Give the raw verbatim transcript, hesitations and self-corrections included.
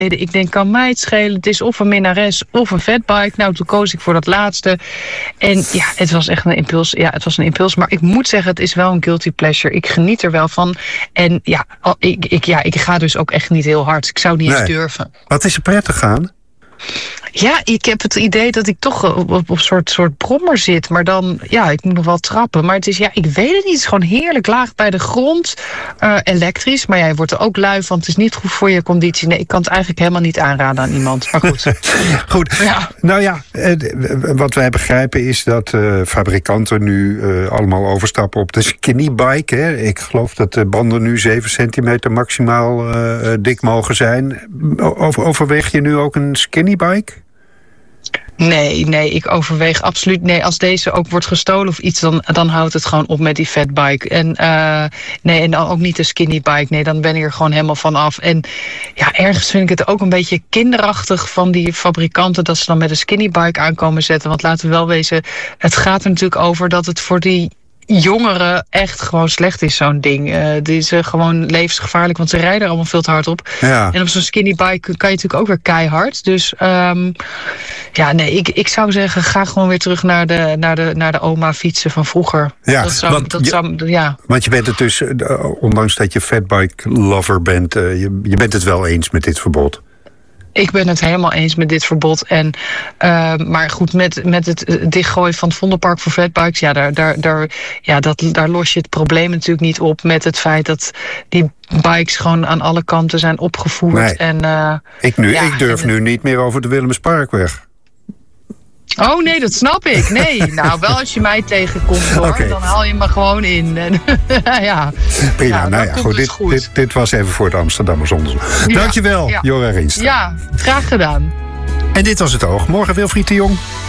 Ik denk, kan mij het schelen? Het is of een minnares of een fatbike. Nou, toen koos ik voor dat laatste. En ja, het was echt een impuls. Ja, het was een impuls. Maar ik moet zeggen, het is wel een guilty pleasure. Ik geniet er wel van. En ja, ik, ik, ja, ik ga dus ook echt niet heel hard. Ik zou niet nee. eens durven. Wat is er prettig aan? Ja, ik heb het idee dat ik toch op, op een soort, soort brommer zit. Maar dan, ja, ik moet nog wel trappen. Maar het is, ja, ik weet het niet. Het is gewoon heerlijk laag bij de grond. Uh, elektrisch. Maar ja, je wordt er ook lui van. Het is niet goed voor je conditie. Nee, ik kan het eigenlijk helemaal niet aanraden aan iemand. Maar goed. goed. Ja. Nou ja, wat wij begrijpen is dat uh, fabrikanten nu uh, allemaal overstappen op de skinny bike. Hè. Ik geloof dat de banden nu zeven centimeter maximaal uh, dik mogen zijn. Over, overweeg je nu ook een skinny bike? Nee, nee, ik overweeg absoluut... Nee, als deze ook wordt gestolen of iets, dan, dan houdt het gewoon op met die fatbike. En uh, nee, en ook niet de skinny bike. Nee, dan ben ik er gewoon helemaal van af. En ja, ergens vind ik het ook een beetje kinderachtig van die fabrikanten dat ze dan met een skinny bike aankomen zetten. Want laten we wel wezen, het gaat er natuurlijk over dat het voor die jongeren echt gewoon slecht is, zo'n ding. Uh, dit is uh, gewoon levensgevaarlijk, want ze rijden er allemaal veel te hard op. Ja. En op zo'n skinny bike kan je natuurlijk ook weer keihard. Dus um, ja, nee, ik, ik zou zeggen, ga gewoon weer terug naar de, naar de, naar de oma fietsen van vroeger. Ja, dat zou, want, dat zou, ja. want je bent het dus, ondanks dat je fatbike lover bent, uh, je, je bent het wel eens met dit verbod. Ik ben het helemaal eens met dit verbod. En, uh, maar goed, met, met het dichtgooien van het Vondelpark voor fatbikes, ja, daar, daar, daar, ja dat, daar los je het probleem natuurlijk niet op met het feit dat die bikes gewoon aan alle kanten zijn opgevoerd. Nee. En, uh, ik, nu, ja, ik durf en, nu niet meer over de Willemsparkweg. Oh nee, dat snap ik. Nee, nou wel als je mij tegenkomt hoor, okay. Dan haal je me gewoon in. ja. Prima, ja, nou ja, goed. Dit, goed. Dit, dit was even voor het Amsterdammers onderzoek. Ja, Dankjewel, ja. Jora Rienstra. Ja, graag gedaan. En dit was Het Oog. Morgen Wilfried de Jong.